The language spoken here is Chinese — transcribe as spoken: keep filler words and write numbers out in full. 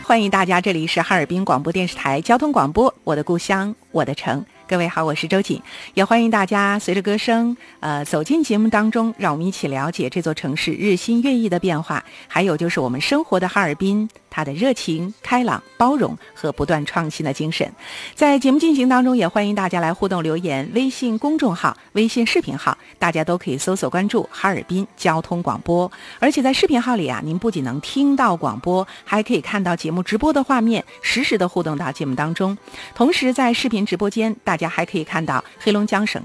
欢迎大家，这里是哈尔滨广播电视台交通广播，我的故乡，我的城。各位好，我是周瑾，也欢迎大家随着歌声呃走进节目当中，让我们一起了解这座城市日新月异的变化，还有就是我们生活的哈尔滨，它的热情、开朗、包容和不断创新的精神。在节目进行当中，也欢迎大家来互动留言，微信公众号、微信视频号，大家都可以搜索关注哈尔滨交通广播。而且在视频号里啊，您不仅能听到广播，还可以看到节目直播的画面，实时的互动到节目当中。同时在视频直播间，大家还可以看到黑龙江省